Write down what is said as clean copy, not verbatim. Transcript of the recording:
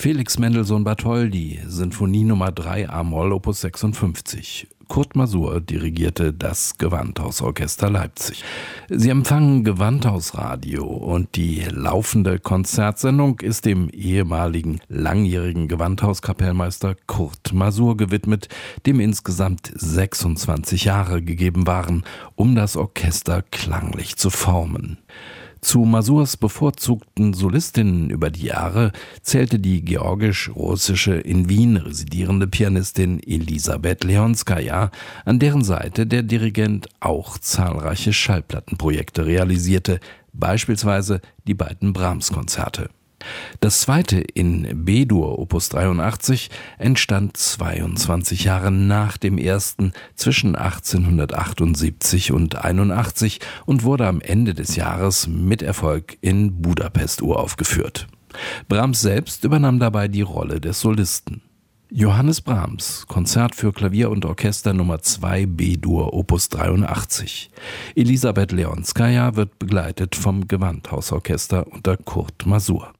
Felix Mendelssohn-Bartholdy, Sinfonie Nummer 3 a-Moll, Opus 56. Kurt Masur dirigierte das Gewandhausorchester Leipzig. Sie empfangen Gewandhausradio und die laufende Konzertsendung ist dem ehemaligen langjährigen Gewandhauskapellmeister Kurt Masur gewidmet, dem insgesamt 26 Jahre gegeben waren, um das Orchester klanglich zu formen. Zu Masurs bevorzugten Solistinnen über die Jahre zählte die georgisch-russische in Wien residierende Pianistin Elisabeth Leonskaja, an deren Seite der Dirigent auch zahlreiche Schallplattenprojekte realisierte, beispielsweise die beiden Brahms-Konzerte. Das zweite in B-Dur Opus 83 entstand 22 Jahre nach dem ersten zwischen 1878 und 81 und wurde am Ende des Jahres mit Erfolg in Budapest uraufgeführt. Brahms selbst übernahm dabei die Rolle des Solisten. Johannes Brahms, Konzert für Klavier und Orchester Nummer 2 B-Dur Opus 83. Elisabeth Leonskaja wird begleitet vom Gewandhausorchester unter Kurt Masur.